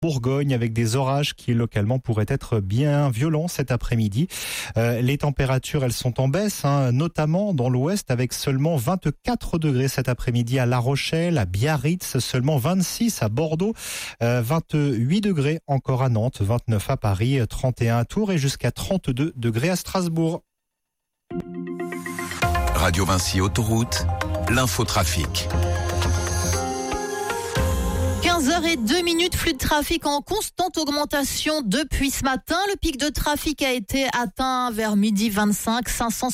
Bourgogne avec des orages qui localement pourraient être bien violents cet après-midi. Les températures, elles sont en baisse, notamment dans l'ouest avec seulement 24 degrés cet après-midi à La Rochelle, à Biarritz, seulement 26 à Bordeaux, 28 degrés encore à Nantes, 29 à Paris, 31 à Tours et jusqu'à 32 degrés à Strasbourg. Radio Vinci Autoroute, l'infotrafic. 15h02, flux de trafic en constante augmentation depuis ce matin. Le pic de trafic a été atteint vers midi 25,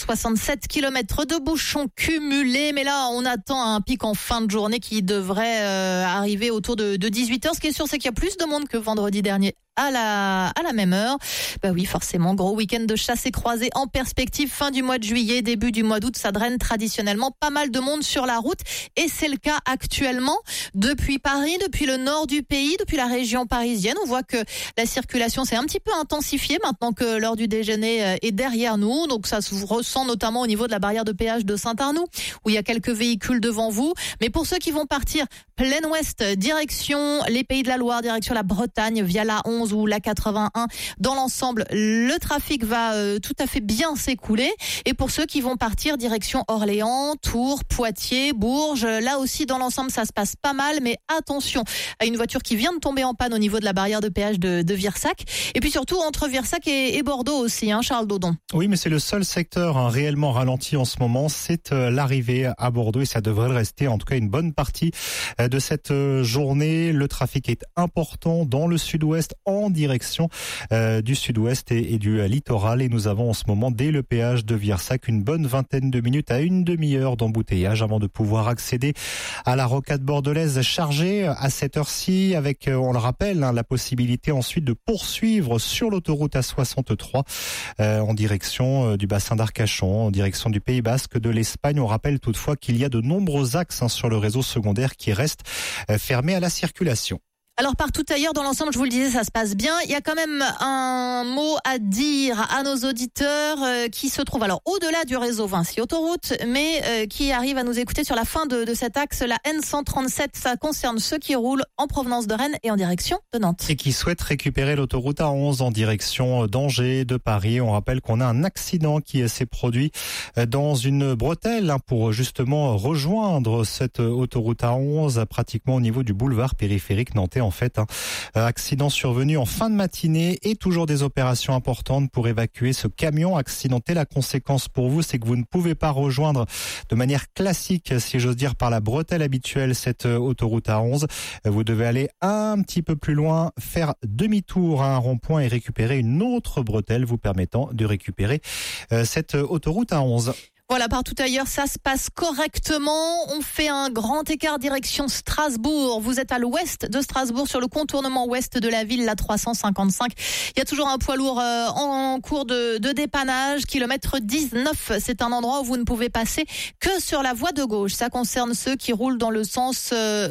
567 km de bouchons cumulés. Mais là, on attend un pic en fin de journée qui devrait arriver autour de 18h. Ce qui est sûr, c'est qu'il y a plus de monde que vendredi dernier à la même heure. Bah oui, forcément, gros week-end de chasse et croisée en perspective. Fin du mois de juillet, début du mois d'août, ça draine traditionnellement pas mal de monde sur la route. Et c'est le cas actuellement. Depuis Paris, depuis le nord du pays, depuis la région parisienne, on voit que la circulation s'est un petit peu intensifiée maintenant que l'heure du déjeuner est derrière nous. Donc ça se ressent notamment au niveau de la barrière de péage de Saint-Arnoux, où il y a quelques véhicules devant vous. Mais pour ceux qui vont partir plein ouest, direction les Pays de la Loire, direction la Bretagne, via la 11 ou la 81, dans l'ensemble, le trafic va tout à fait bien s'écouler. Et pour ceux qui vont partir direction Orléans, Tours, Poitiers, Bourges, là aussi dans l'ensemble ça se passe pas mal, mais attention à une voiture qui vient de tomber en panne au niveau de la barrière de péage de Virsac. Et puis surtout entre Virsac et Bordeaux aussi, Charles Dodon. Oui, mais c'est le seul secteur réellement ralenti en ce moment, c'est l'arrivée à Bordeaux et ça devrait le rester en tout cas une bonne partie de cette journée. Le trafic est important dans le sud-ouest en direction du sud-ouest et du littoral et nous avons en ce moment dès le péage de Virsac une bonne vingtaine de minutes à une demi-heure d'embouteillage avant de pouvoir accéder à la rocade bordelaise chargée à cette heure-ci avec, on le rappelle, la possibilité ensuite de poursuivre sur l'autoroute A63 en direction du bassin d'Arcachon, en direction du Pays Basque, de l'Espagne. On rappelle toutefois qu'il y a de nombreux axes sur le réseau secondaire qui restent fermés à la circulation. Alors partout ailleurs dans l'ensemble, je vous le disais, ça se passe bien. Il y a quand même un mot à dire à nos auditeurs qui se trouvent alors au-delà du réseau Vinci Autoroute, mais qui arrivent à nous écouter sur la fin de cet axe, la N137. Ça concerne ceux qui roulent en provenance de Rennes et en direction de Nantes. Et qui souhaitent récupérer l'autoroute A11 en direction d'Angers, de Paris. On rappelle qu'on a un accident qui s'est produit dans une bretelle pour justement rejoindre cette autoroute A11 pratiquement au niveau du boulevard périphérique nantais. En fait, accident survenu en fin de matinée et toujours des opérations importantes pour évacuer ce camion accidenté. La conséquence pour vous, c'est que vous ne pouvez pas rejoindre de manière classique, si j'ose dire, par la bretelle habituelle, cette autoroute A11. Vous devez aller un petit peu plus loin, faire demi-tour à un rond-point et récupérer une autre bretelle vous permettant de récupérer cette autoroute A11. Voilà, partout ailleurs, ça se passe correctement. On fait un grand écart direction Strasbourg. Vous êtes à l'ouest de Strasbourg, sur le contournement ouest de la ville, la 355. Il y a toujours un poids lourd en cours de dépannage. Kilomètre 19, c'est un endroit où vous ne pouvez passer que sur la voie de gauche. Ça concerne ceux qui roulent dans le sens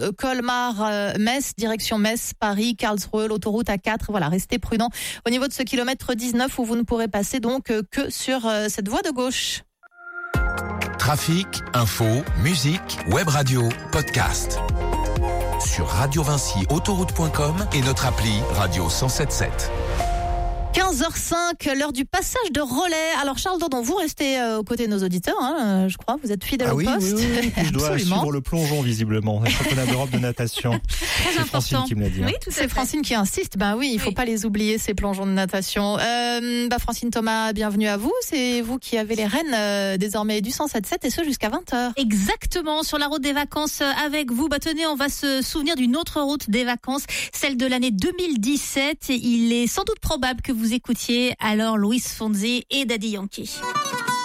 Colmar-Metz, direction Metz, Paris, Karlsruhe, l'autoroute A4. Voilà, restez prudents au niveau de ce kilomètre 19 où vous ne pourrez passer donc que sur cette voie de gauche. Trafic, info, musique, web radio, podcast. Sur radiovinciautoroute.com et notre appli Radio 107.7. 15h05, l'heure du passage de relais. Alors Charles Dodon, vous restez aux côtés de nos auditeurs, je crois, vous êtes fidèle au poste. Oui. Je dois suivre le plongeon visiblement, le championnat d'Europe de natation. Très important. Francine qui me l'a dit. Oui, c'est Francine qui insiste. Il faut pas les oublier, ces plongeons de natation. Francine Thomas, bienvenue à vous. C'est vous qui avez les rênes désormais du 107.7 et ce jusqu'à 20h. Exactement, sur la route des vacances avec vous. Tenez, on va se souvenir d'une autre route des vacances, celle de l'année 2017. Il est sans doute probable que vous écoutiez alors Luis Fonsi et Daddy Yankee.